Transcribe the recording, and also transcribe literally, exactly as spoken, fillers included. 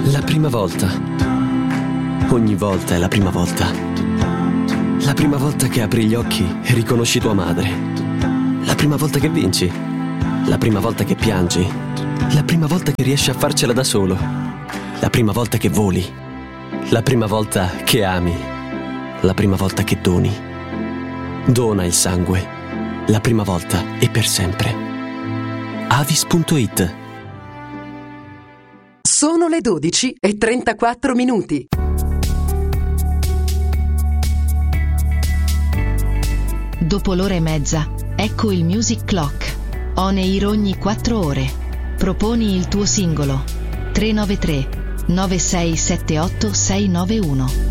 La prima volta. Ogni volta è la prima volta. La prima volta che apri gli occhi e riconosci tua madre. La prima volta che vinci. La prima volta che piangi. La prima volta che riesci a farcela da solo. La prima volta che voli. La prima volta che ami. La prima volta che doni. Dona il sangue. La prima volta e per sempre. Avis punto it. Sono le dodici e trentaquattro minuti. Dopo l'ora e mezza, ecco il Music Clock. On air ogni quattro ore. Proponi il tuo singolo. tre nove tre nove sei sette otto sei nove uno.